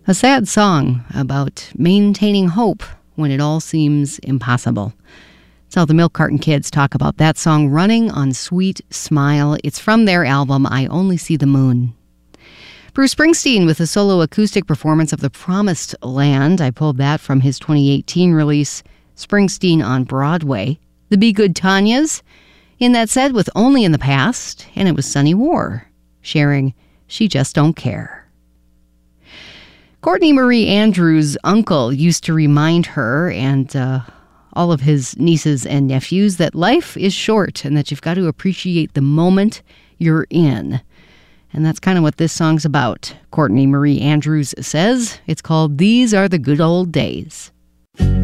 A sad song about maintaining hope when it all seems impossible. That's how the Milk Carton Kids talk about that song, Running on Sweet Smile. It's from their album, I Only See the Moon. Bruce Springsteen with a solo acoustic performance of The Promised Land. I pulled that from his 2018 release, Springsteen on Broadway. The Be Good Tanyas, in that set with Only in the Past, and it was Sunny War, sharing She Just Don't Care. Courtney Marie Andrews' uncle used to remind her and all of his nieces and nephews that life is short and that you've got to appreciate the moment you're in. And that's kind of what this song's about. Courtney Marie Andrews says it's called These Are the Good Old Days.